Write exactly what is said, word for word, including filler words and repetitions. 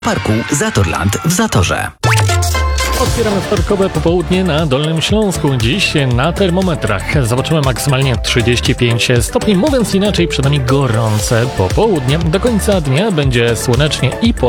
Parku Zatorland w Zatorze. Otwieramy wtorkowe popołudnie na Dolnym Śląsku. Dziś na termometrach zobaczymy maksymalnie trzydzieści pięć stopni. Mówiąc inaczej, przed nami gorące popołudnie. Do końca dnia będzie słonecznie i po